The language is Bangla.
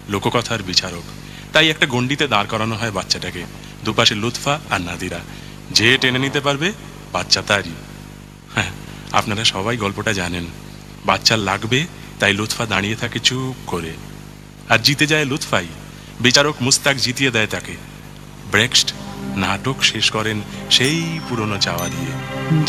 লোককথার বিচারক। তাই একটা গণ্ডিতে দাঁড় করানো হয় বাচ্চাটাকে, দুপাশে লুৎফা আর নাদিরা। যে টেনে নিতে পারবে বাচ্চা তারই। হ্যাঁ, আপনারা সবাই গল্পটা জানেন। বাচ্চার লাগবে, তাই লুৎফা দাঁড়িয়ে থাকে চুপ করে, আর জিতে যায় লুৎফাই। বিচারক মুস্তাক জিতিয়ে দেয় তাকে। ব্রেক্সট নাটক শেষ করেন সেই পুরনো চাওয়া দিয়ে।